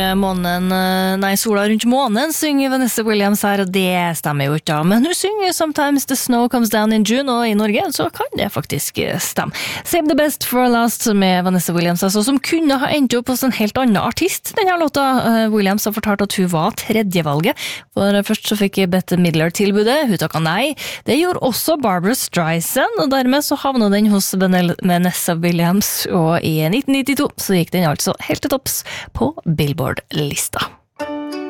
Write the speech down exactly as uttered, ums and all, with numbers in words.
Månen, nei, sola rundt månen synger Vanessa Williams her, og det stemmer jo ikke da. Men hun synger Sometimes the Snow Comes Down in June, og i Norge så kan det faktisk stemme. Save the Best for Last med Vanessa Williams, altså, som kunne ha endt opp hos en helt annen artist. Denne låta, Williams har fortalt at hun var tredjevalget, for først så fikk Bette Midler tilbudet, hun takket nei. Det gjorde også Barbra Streisand, og dermed så havnet den hos Vanessa Williams, og i nitten nittito så gikk den altså helt til topps på Billboard lista.